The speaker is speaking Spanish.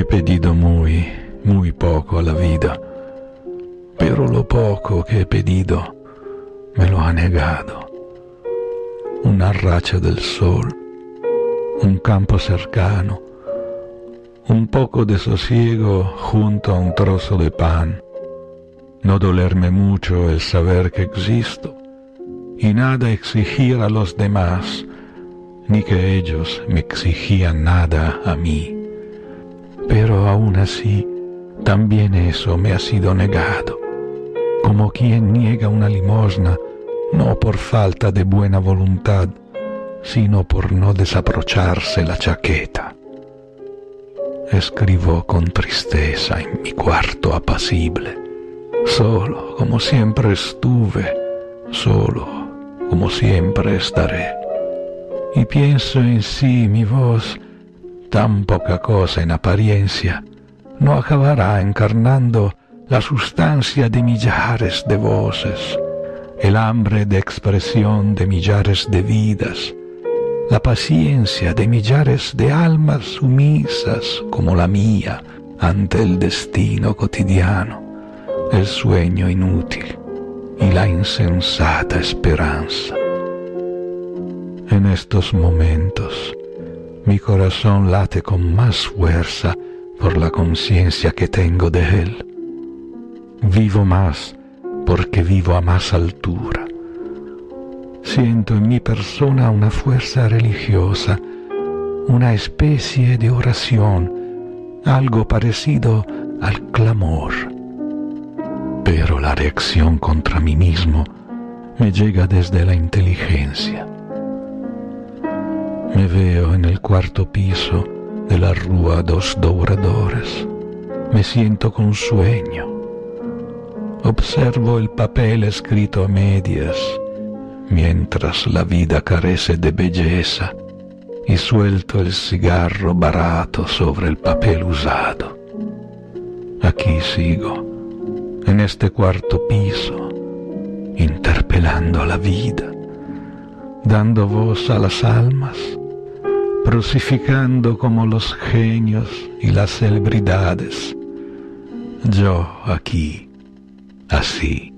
He pedido muy, muy poco a la vida, pero lo poco que he pedido me lo ha negado. Una racha del sol, un campo cercano, un poco de sosiego junto a un trozo de pan, no dolerme mucho el saber que existo y nada exigir a los demás, ni que ellos me exigían nada a mí. Pero aún así, también eso me ha sido negado, como quien niega una limosna, no por falta de buena voluntad, sino por no desabrocharse la chaqueta. Escribo con tristeza en mi cuarto apacible, solo como siempre estuve, solo como siempre estaré. Y pienso en sí mi voz, tan poca cosa en apariencia, no acabará encarnando la sustancia de millares de voces, el hambre de expresión de millares de vidas, la paciencia de millares de almas sumisas como la mía ante el destino cotidiano, el sueño inútil y la insensata esperanza. En estos momentos, mi corazón late con más fuerza por la conciencia que tengo de él. Vivo más porque vivo a más altura. Siento en mi persona una fuerza religiosa, una especie de oración, algo parecido al clamor. Pero la reacción contra mí mismo me llega desde la inteligencia. Me veo en el cuarto piso de la Rua dos Douradores. Me siento con sueño. Observo el papel escrito a medias, mientras la vida carece de belleza, y suelto el cigarro barato sobre el papel usado. Aquí sigo, en este cuarto piso, interpelando a la vida, dando voz a las almas, crucificando como los genios y las celebridades. Yo aquí, así,